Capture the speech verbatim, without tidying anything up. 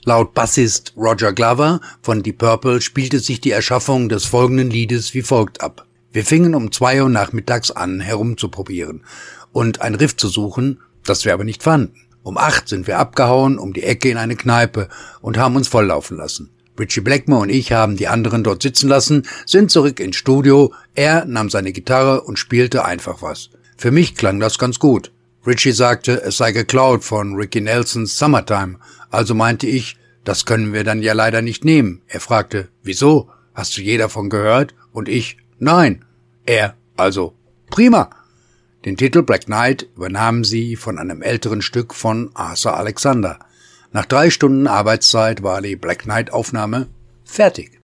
Laut Bassist Roger Glover von Deep Purple spielte sich die Erschaffung des folgenden Liedes wie folgt ab. Wir fingen um zwei Uhr nachmittags an, herumzuprobieren und ein Riff zu suchen, das wir aber nicht fanden. Um acht sind wir abgehauen, um die Ecke in eine Kneipe und haben uns volllaufen lassen. Ritchie Blackmore und ich haben die anderen dort sitzen lassen, sind zurück ins Studio, er nahm seine Gitarre und spielte einfach was. Für mich klang das ganz gut. Ritchie sagte, es sei geklaut von Ricky Nelsons Summertime, also meinte ich, das können wir dann ja leider nicht nehmen. Er fragte, wieso? Hast du je davon gehört? Und ich, nein. Er, also, prima. Den Titel Black Knight übernahmen sie von einem älteren Stück von Arthur Alexander. Nach drei Stunden Arbeitszeit war die Black Knight Aufnahme fertig.